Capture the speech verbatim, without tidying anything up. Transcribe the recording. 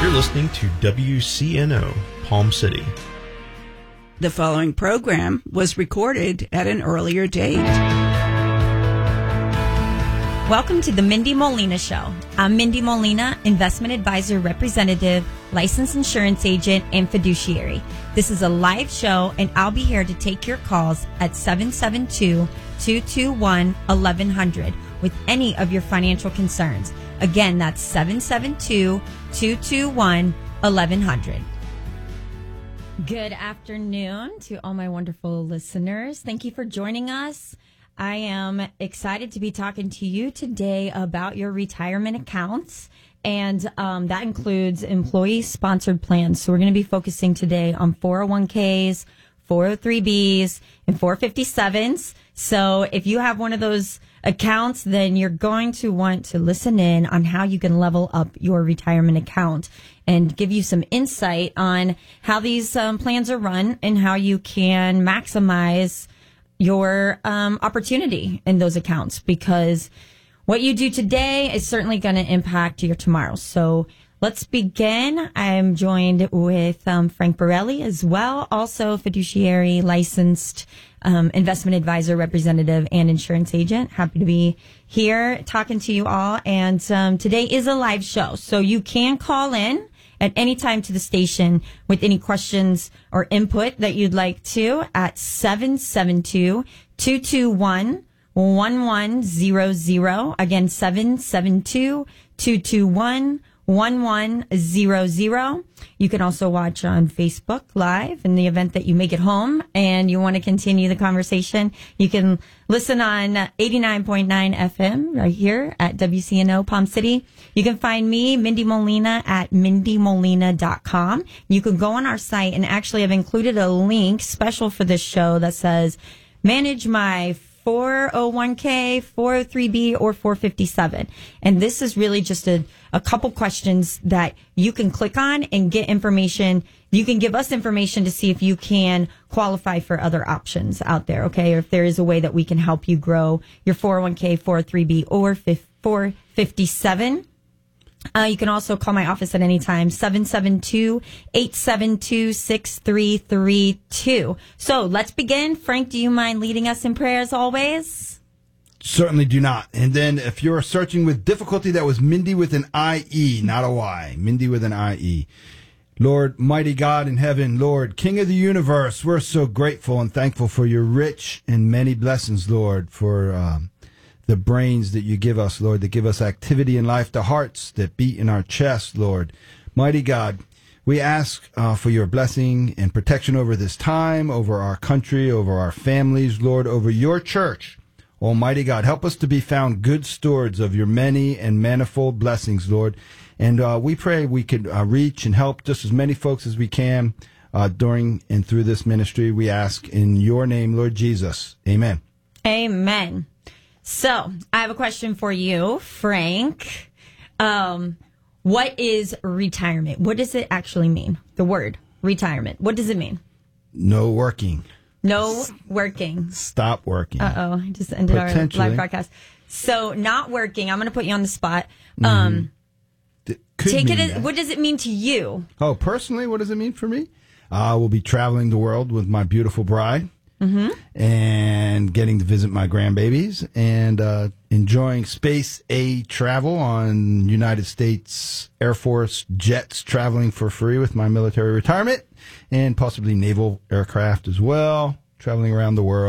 You're listening to W C N O, Palm City. The following program was recorded at an earlier date. Welcome to the Mindy Molina Show. I'm Mindy Molina, investment advisor representative, licensed insurance agent, and fiduciary. This is a live show, and I'll be here to take your calls at seven seven two, two two one, one one zero zero with any of your financial concerns. Again, that's seven seven two, two two one, one one zero zero. Good afternoon to all my wonderful listeners. Thank you for joining us. I am excited to be talking to you today about your retirement accounts, and um, that includes employee-sponsored plans. So we're going to be focusing today on four oh one k's, four oh three b's, and four fifty-sevens. So if you have one of those accounts, then you're going to want to listen in on how you can level up your retirement account and give you some insight on how these um, plans are run and how you can maximize your um, opportunity in those accounts, because what you do today is certainly going to impact your tomorrow. So let's begin. I'm joined with um, Frank Borelli as well, also fiduciary, licensed um, investment advisor, representative, and insurance agent. Happy to be here talking to you all. And um, today is a live show, so you can call in at any time to the station with any questions or input that you'd like to at seven seven two, two two one, one one zero zero. Again, seven seven two, two two one, one one zero zero. You can also watch on Facebook Live in the event that you make it home and you want to continue the conversation. You can listen on eighty-nine point nine F M right here at W C N O Palm City. You can find me, Mindy Molina, at mindy molina dot com. You can go on our site, and actually I've included a link special for this show that says manage my four oh one k, four oh three b, or four fifty-seven. And this is really just a, a couple questions that you can click on and get information. You can give us information to see if you can qualify for other options out there, okay? Or if there is a way that we can help you grow your four oh one k, four oh three b, or four fifty-seven. Uh, you can also call my office at any time, seven seven two, eight seven two, six three three two. So let's begin. Frank, do you mind leading us in prayer as always? Certainly do not. And then if you're searching with difficulty, that was Mindy with an I E, not a Y. Mindy with an I E. Lord, mighty God in heaven, Lord, King of the universe, we're so grateful and thankful for your rich and many blessings, Lord, for um, the brains that you give us, Lord, that give us activity in life, the hearts that beat in our chest, Lord. Mighty God, we ask uh, for your blessing and protection over this time, over our country, over our families, Lord, over your church. Almighty God, help us to be found good stewards of your many and manifold blessings, Lord. And uh, we pray we could uh, reach and help just as many folks as we can uh, during and through this ministry. We ask in your name, Lord Jesus. Amen. Amen. So I have a question for you, Frank. Um, what is retirement? What does it actually mean? The word retirement. What does it mean? No working. No working. Stop working. Uh-oh. I just ended our live broadcast. So not working. I'm going to put you on the spot. Um, mm-hmm. Could take it. As, that. What does it mean to you? Oh, personally, what does it mean for me? I will be traveling the world with my beautiful bride. Mm-hmm. And getting to visit my grandbabies and uh, enjoying space A travel on United States Air Force jets, traveling for free with my military retirement, and possibly naval aircraft as well, traveling around the world.